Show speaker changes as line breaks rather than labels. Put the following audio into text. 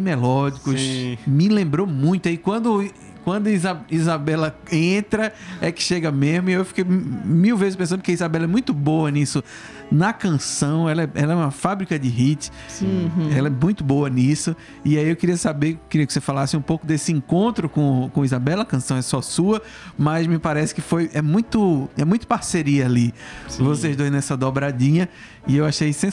melódicos.
Sim.
Me lembrou muito. Aí quando Isabela entra, é que chega mesmo. E eu fiquei 1000 vezes pensando que a Isabela é muito boa nisso. Na canção, ela é uma fábrica de hits. Ela é muito boa nisso. E aí eu queria que você falasse um pouco desse encontro com Isabela. A canção é só sua, mas me parece que é muito parceria ali.
Sim.
Vocês dois nessa dobradinha. E eu achei sensacional.